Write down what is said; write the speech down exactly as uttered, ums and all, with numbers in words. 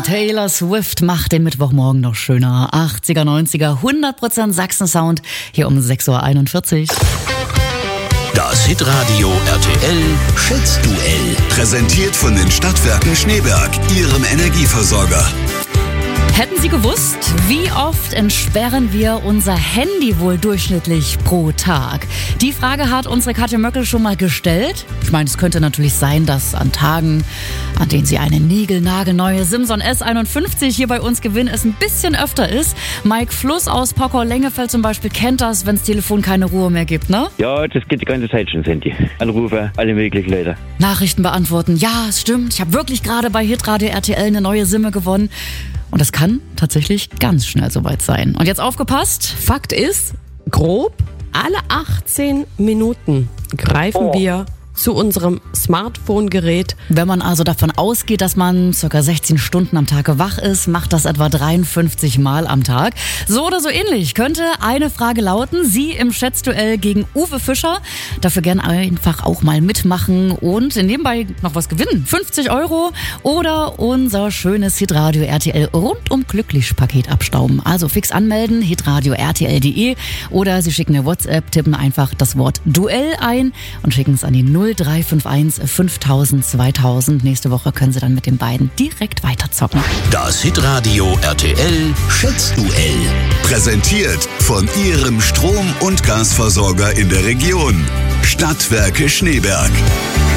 Taylor Swift macht den Mittwochmorgen noch schöner. achtziger, neunziger, hundert Prozent Sachsen-Sound. Hier um sechs Uhr einundvierzig. Das Hitradio R T L Schätzduell. Präsentiert von den Stadtwerken Schneeberg, Ihrem Energieversorger. Hätten Sie gewusst, wie oft entsperren wir unser Handy wohl durchschnittlich pro Tag? Die Frage hat unsere Katja Möckel schon mal gestellt. Ich meine, es könnte natürlich sein, dass an Tagen, an denen Sie eine niegelnagelneue Simson S einundfünfzig hier bei uns gewinnen, es ein bisschen öfter ist. Mike Fluss aus Pockau-Lengefeld zum Beispiel kennt das, wenn das Telefon keine Ruhe mehr gibt, ne? Ja, das geht die ganze Zeit schon, Sandy. Anrufe, alle möglichen Leute. Nachrichten beantworten. Ja, es stimmt. Ich habe wirklich gerade bei Hitradio R T L eine neue Simme gewonnen. Und das kann tatsächlich ganz schnell soweit sein. Und jetzt aufgepasst. Fakt ist, grob alle achtzehn Minuten greifen Oh. wir zu unserem Smartphone-Gerät. Wenn man also davon ausgeht, dass man ca. sechzehn Stunden am Tag wach ist, macht das etwa dreiundfünfzig Mal am Tag. So oder so ähnlich könnte eine Frage lauten. Sie im Schätzduell gegen Uwe Fischer. Dafür gerne einfach auch mal mitmachen und nebenbei noch was gewinnen. fünfzig Euro oder unser schönes Hitradio R T L rundum glücklich Paket abstauben. Also fix anmelden, hitradio r t l punkt d e oder Sie schicken eine WhatsApp, tippen einfach das Wort Duell ein und schicken es an die null drei fünf eins fünftausend zweitausend. Nächste Woche können Sie dann mit den beiden direkt weiterzocken. Das Hitradio R T L Schätzduell. Präsentiert von Ihrem Strom- und Gasversorger in der Region. Stadtwerke Schneeberg.